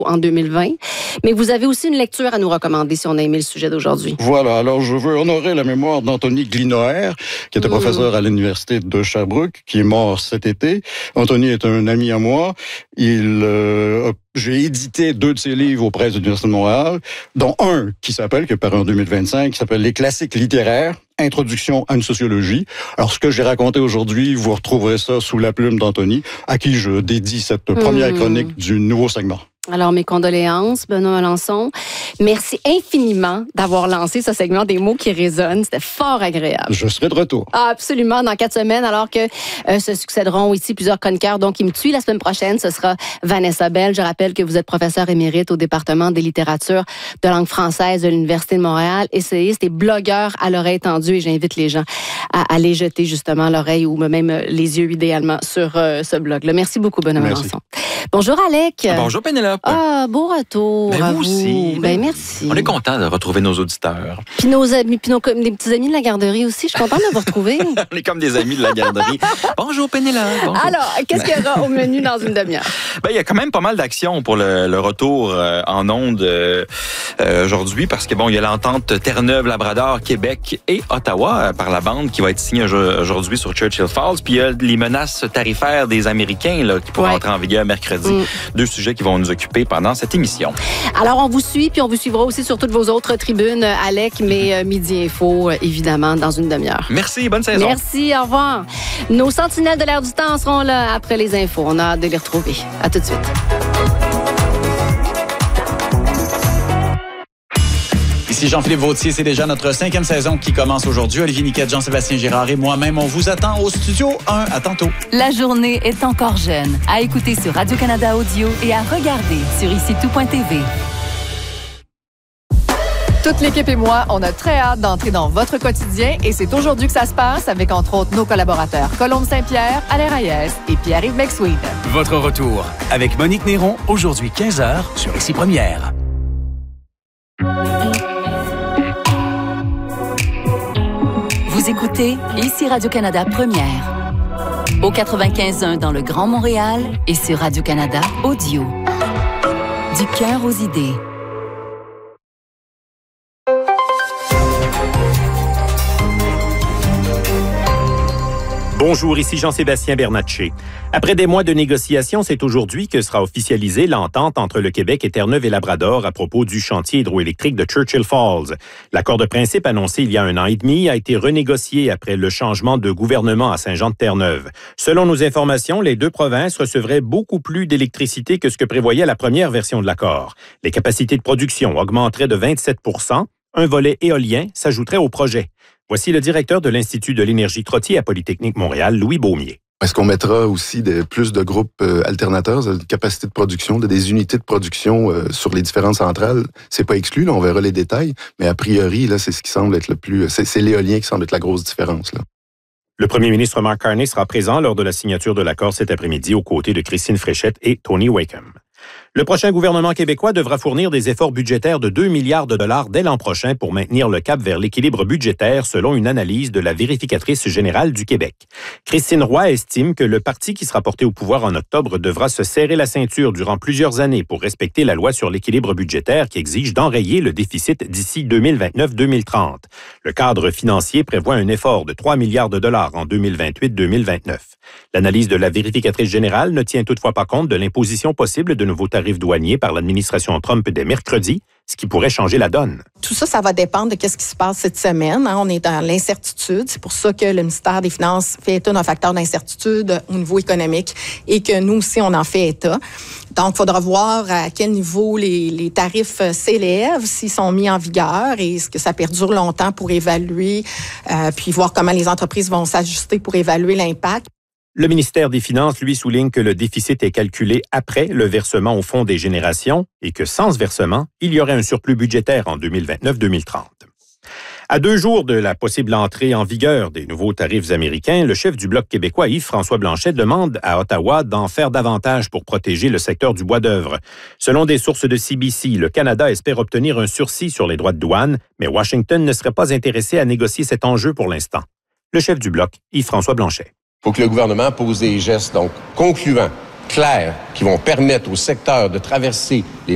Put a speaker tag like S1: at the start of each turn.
S1: en 2020. Mais vous avez aussi une lecture à nous recommander si on a aimé le sujet d'aujourd'hui.
S2: Voilà, alors je veux honorer la mémoire d'Anthony Glinoer, qui était professeur à l'Université de Sherbrooke, qui est mort cet été. Anthony est un ami à moi. J'ai édité 2 de ses livres aux presses de l'Université de Montréal, dont un qui est paru en 2025, qui s'appelle « Les classiques littéraires, introduction à une sociologie ». Alors, ce que j'ai raconté aujourd'hui, vous retrouverez ça sous la plume d'Anthony, à qui je dédie cette première chronique du nouveau segment.
S1: Alors, mes condoléances, Benoît Melançon. Merci infiniment d'avoir lancé ce segment des mots qui résonnent. C'était fort agréable.
S2: Je serai de retour.
S1: Absolument, dans 4 semaines, alors que se succéderont ici plusieurs chroniqueurs. Donc, qui me tuent la semaine prochaine, ce sera Vanessa Bell. Je rappelle que vous êtes professeur émérite au département des littératures de langue française de l'Université de Montréal, essayiste et blogueur à l'oreille tendue. Et j'invite les gens à aller jeter justement l'oreille ou même les yeux idéalement sur ce blog-là. Merci beaucoup, Benoît Melançon. Bonjour, Alec.
S3: Bonjour, Pénélope.
S1: Beau retour.
S3: Ben, vous aussi.
S1: Merci.
S3: On est content de retrouver nos auditeurs.
S1: Puis nos amis, des petits amis de la garderie aussi. Je suis contente de vous retrouver.
S3: On est comme des amis de la garderie. Bonjour, Pénélope. Bonjour.
S1: Alors, qu'est-ce qu'il y aura au menu dans une demi-heure?
S3: Il y a quand même pas mal d'actions pour le retour en ondes aujourd'hui, parce que il y a l'entente Terre-Neuve-Labrador, Québec et Ottawa par la bande qui va être signée aujourd'hui sur Churchill Falls. Puis il y a les menaces tarifaires des Américains là, qui pourront entrer en vigueur mercredi. 2 sujets qui vont nous occuper pendant cette émission.
S1: Alors, on vous suit, puis on vous suivra aussi sur toutes vos autres tribunes, Alec, mais Midi Info, évidemment, dans une demi-heure.
S3: Merci, bonne saison.
S1: Merci, au revoir. Nos sentinelles de l'air du temps seront là après les infos. On a hâte de les retrouver. À tout de suite.
S4: Ici Jean-Philippe Vautier, c'est déjà notre 5e saison qui commence aujourd'hui. Olivier Niquette, Jean-Sébastien Girard et moi-même, on vous attend au studio 1. À tantôt.
S5: La journée est encore jeune. À écouter sur Radio-Canada Audio et à regarder sur icitout.tv.
S6: Toute l'équipe et moi, on a très hâte d'entrer dans votre quotidien et c'est aujourd'hui que ça se passe avec, entre autres, nos collaborateurs Colombe Saint-Pierre, Alain Reyes et Pierre-Yves McSween.
S7: Votre retour avec Monique Néron, aujourd'hui 15h sur Ici Première.
S5: Vous écoutez Ici Radio-Canada Première. Au 95.1 dans le Grand Montréal et sur Radio-Canada Audio. Du cœur aux idées.
S8: Bonjour, ici Jean-Sébastien Bernatchez. Après des mois de négociations, c'est aujourd'hui que sera officialisée l'entente entre le Québec et Terre-Neuve et Labrador à propos du chantier hydroélectrique de Churchill Falls. L'accord de principe annoncé il y a 1 an et demi a été renégocié après le changement de gouvernement à Saint-Jean-de-Terre-Neuve. Selon nos informations, les 2 provinces recevraient beaucoup plus d'électricité que ce que prévoyait la première version de l'accord. Les capacités de production augmenteraient de 27 %. Un volet éolien s'ajouterait au projet. Voici le directeur de l'Institut de l'énergie Trottier à Polytechnique Montréal, Louis Beaumier.
S9: Est-ce qu'on mettra aussi plus de groupes alternateurs, de capacité de production, des unités de production sur les différentes centrales? C'est pas exclu, là, on verra les détails, mais a priori, là, c'est ce qui semble être le plus... C'est l'éolien qui semble être la grosse différence, là.
S8: Le premier ministre Mark Carney sera présent lors de la signature de l'accord cet après-midi aux côtés de Christine Fréchette et Tony Wakeham. Le prochain gouvernement québécois devra fournir des efforts budgétaires de 2 milliards de dollars dès l'an prochain pour maintenir le cap vers l'équilibre budgétaire selon une analyse de la vérificatrice générale du Québec. Christine Roy estime que le parti qui sera porté au pouvoir en octobre devra se serrer la ceinture durant plusieurs années pour respecter la loi sur l'équilibre budgétaire qui exige d'enrayer le déficit d'ici 2029-2030. Le cadre financier prévoit un effort de 3 milliards de dollars en 2028-2029. L'analyse de la vérificatrice générale ne tient toutefois pas compte de l'imposition possible de nouveaux tarifs douaniers par l'administration Trump dès mercredi, ce qui pourrait changer la donne.
S10: Tout ça, ça va dépendre de ce qui se passe cette semaine. On est dans l'incertitude. C'est pour ça que le ministère des Finances fait état d'un facteur d'incertitude au niveau économique et que nous aussi, on en fait état. Donc, il faudra voir à quel niveau les tarifs s'élèvent, s'ils sont mis en vigueur et est-ce que ça perdure longtemps pour évaluer, puis voir comment les entreprises vont s'ajuster pour évaluer l'impact.
S8: Le ministère des Finances, lui, souligne que le déficit est calculé après le versement au Fonds des générations et que sans ce versement, il y aurait un surplus budgétaire en 2029-2030. À 2 jours de la possible entrée en vigueur des nouveaux tarifs américains, le chef du Bloc québécois, Yves-François Blanchet, demande à Ottawa d'en faire davantage pour protéger le secteur du bois d'œuvre. Selon des sources de CBC, le Canada espère obtenir un sursis sur les droits de douane, mais Washington ne serait pas intéressé à négocier cet enjeu pour l'instant. Le chef du Bloc, Yves-François Blanchet.
S11: Il faut que le gouvernement pose des gestes donc concluants, clairs, qui vont permettre au secteur de traverser les